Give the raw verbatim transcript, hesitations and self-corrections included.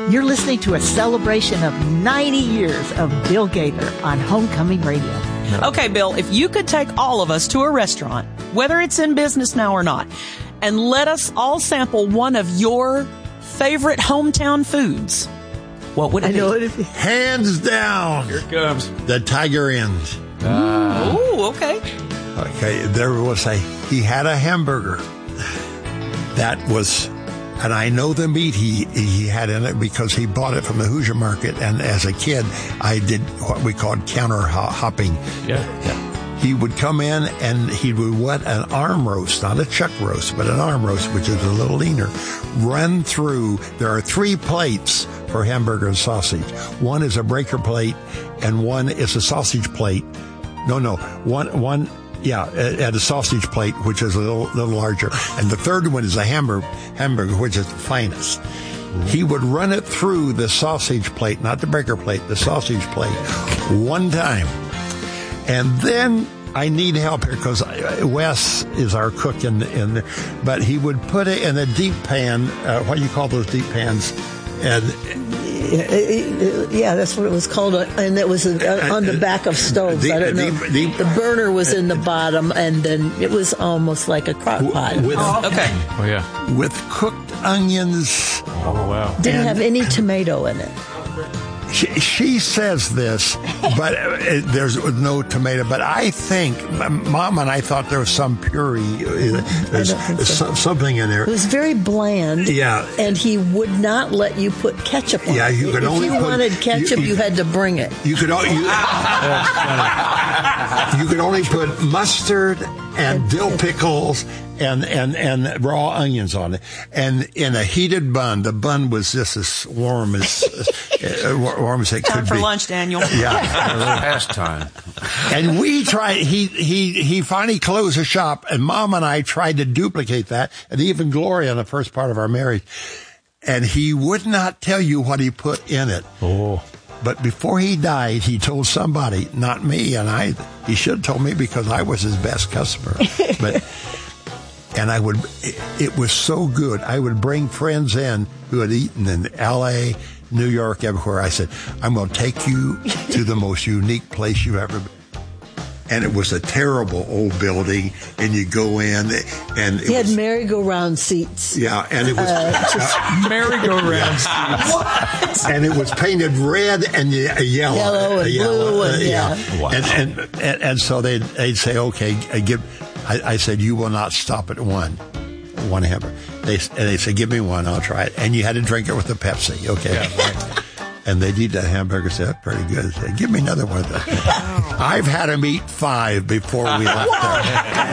You're listening to a celebration of ninety years of Bill Gaither on Homecoming Radio. Okay, Bill, if you could take all of us to a restaurant, whether it's in business now or not, and let us all sample one of your favorite hometown foods, what would it I be? know it. Hands down. Here it comes. The Tiger Inns. Ah. Ooh, okay. Okay, there was a, he had a hamburger that was, and I know the meat he, he had in it because he bought it from the Hoosier Market, and as a kid, I did what we called counter ho- hopping. Yeah. Yeah. He would come in and he would wet an arm roast, not a chuck roast, but an arm roast, which is a little leaner, run through. There are three plates for hamburger and sausage. One is a breaker plate, and one is a sausage plate. No, no, one, one, yeah, at a sausage plate, which is a little, little larger. And the third one is a hamburger, hamburger, which is the finest. He would run it through the sausage plate, not the breaker plate, the sausage plate, one time. And then I need help here because Wes is our cook in, in there. But he would put it in a deep pan. Uh, what do you call those deep pans? And Yeah, that's what it was called, and it was on the back of stoves. Deep- I don't know. deep- deep- The burner was in the bottom, and then it was almost like a crock pot. with Okay. Oh, yeah. with cooked onions. Oh, wow. Didn't and- have any tomato in it. She, she says this, but uh, there's no tomato. But I think, Mom and I thought there was some puree. Uh, There's I don't think so. so- something in there. It was very bland. Yeah. And he would not let you put ketchup on Yeah, it. you could if only you put- wanted ketchup, you- you, you- had to bring it. You could all, you, you could only put mustard and dill pickles and, and, and raw onions on it. And in a heated bun, the bun was just as warm as uh, warm as it Time could for be. lunch, Daniel. Yeah. Past time. And we tried, he, he, he finally closed the shop, and Mom and I tried to duplicate that, and even Gloria in the first part of our marriage. And he would not tell you what he put in it. Oh. But before he died, he told somebody, not me, and I, he should have told me because I was his best customer. But, and I would, it, it was so good. I would bring friends in who had eaten in L A, New York, everywhere. I said, I'm going to take you to the most unique place you've ever been. And it was a terrible old building, and you go in, and it He had was, merry-go-round seats. yeah, and it was, Merry-go-round. and it was painted red and ye- yellow, Yellow and blue and- yeah. Wow. And, and, and and so they'd they'd say, okay, uh, give. I, I said, you will not stop at one, one hamburger. They and they said, give me one, I'll try it. And you had to drink it with the Pepsi, okay? Yeah, right. And they'd eat that hamburger. Said, that's pretty good. I said, give me another one. I've had them eat five before we left there.